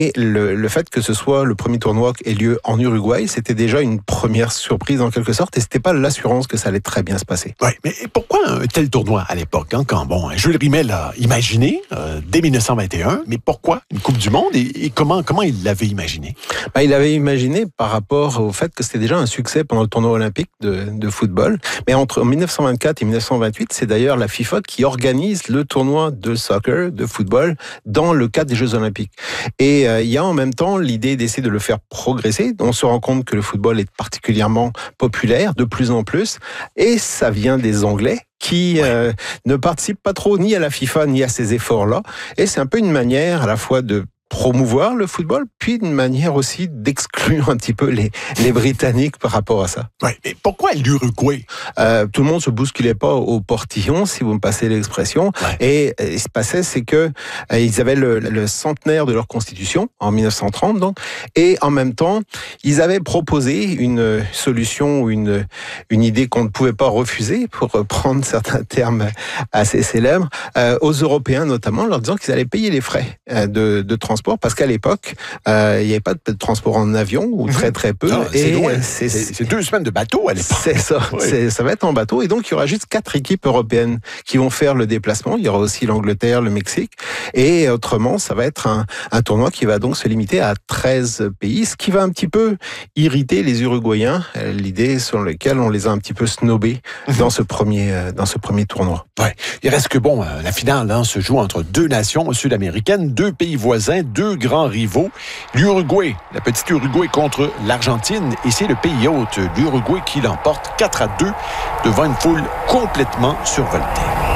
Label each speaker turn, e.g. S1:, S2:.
S1: Et le fait que ce soit le premier tournoi qui ait lieu en Uruguay, c'était déjà une première surprise en quelque sorte, et c'était pas l'assurance que ça allait très bien se passer.
S2: Oui, mais pourquoi un tel tournoi à l'époque, hein, quand Jules Rimet l'a imaginé dès 1921, mais pourquoi une Coupe du Monde et comment il l'avait imaginé?
S1: Il l'avait imaginé par rapport au fait que c'était déjà un succès pendant le tournoi olympique de football, mais entre 1924 et 1928, c'est d'ailleurs la FIFA qui organise le tournoi de soccer, de football, dans le cadre des Jeux olympiques. Et il y a en même temps l'idée d'essayer de le faire progresser. On se rend compte que le football est particulièrement populaire, de plus en plus, et ça vient des Anglais qui ne participent pas trop ni à la FIFA ni à ces efforts-là. Et c'est un peu une manière à la fois de promouvoir le football, puis une manière aussi d'exclure un petit peu les Britanniques par rapport à ça.
S2: Oui, mais pourquoi l'Uruguay?
S1: Tout le monde se bousculait pas au portillon, si vous me passez l'expression.
S2: Ouais.
S1: Et il se passait, c'est que ils avaient le centenaire de leur constitution, en 1930 donc, et en même temps, ils avaient proposé une solution ou une idée qu'on ne pouvait pas refuser, pour reprendre certains termes assez célèbres, aux Européens notamment, leur disant qu'ils allaient payer les frais de transport, parce qu'à l'époque, il n'y avait pas de transport en avion, ou très très peu.
S2: Non, c'est loin.
S1: C'est
S2: 2 semaines de bateau à l'époque.
S1: C'est ça,
S2: Oui.
S1: ça va être en bateau, et donc il y aura juste 4 équipes européennes qui vont faire le déplacement. Il y aura aussi l'Angleterre, le Mexique, et autrement, ça va être un tournoi qui va donc se limiter à 13 pays, ce qui va un petit peu irriter les Uruguayens, l'idée sur laquelle on les a un petit peu snobés dans ce premier tournoi.
S2: Ouais. Il reste que la finale se joue entre 2 nations sud-américaines, 2 pays voisins, 2 grands rivaux. L'Uruguay, la petite Uruguay contre l'Argentine, et c'est le pays hôte, l'Uruguay, qui l'emporte 4-2 devant une foule complètement survoltée.